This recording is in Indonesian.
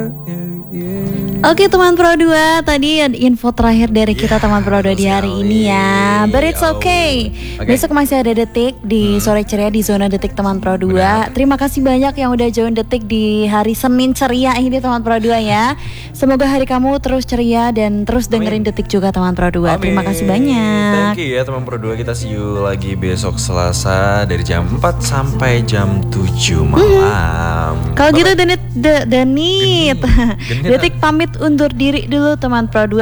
Oke teman Pro 2, tadi info terakhir dari kita teman Pro 2 di hari ini ya. But it's okay. Besok masih ada Detik di Sore Ceria di zona Detik teman Pro 2. Terima kasih banyak yang udah join Detik di hari Senin ceria ini teman Pro 2 ya. Semoga hari kamu terus ceria dan terus dengerin Detik juga teman Pro 2. Terima kasih banyak. Thank you ya teman Pro 2. Kita see you lagi besok Selasa dari jam 4 sampai jam 7 malam. Kalau gitu Denit Detik pamit undur diri dulu teman Pro 2.